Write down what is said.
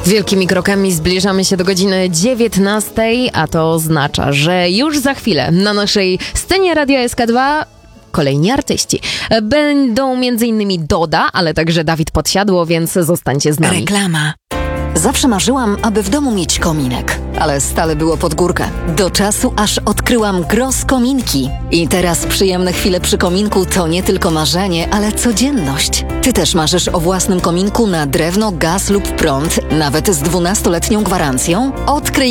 Wielkimi krokami zbliżamy się do godziny 19, a to oznacza, że już za chwilę na naszej scenie Radia SK2 kolejni artyści. Będą m.in. Doda, ale także Dawid Podsiadło, więc zostańcie z nami. Reklama. Zawsze marzyłam, aby w domu mieć kominek, ale stale było pod górkę. Do czasu, aż odkryłam Gros Kominki. I teraz przyjemne chwile przy kominku to nie tylko marzenie, ale codzienność. Ty też marzysz o własnym kominku na drewno, gaz lub prąd, nawet z 12-letnią gwarancją? Odkryj